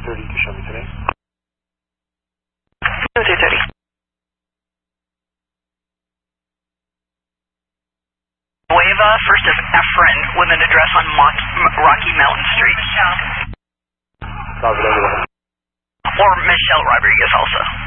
230 to show me today. 230. Nueva, first of Efren, with an address on Rocky Mountain Street. Salvador. Or Michelle Rodriguez also.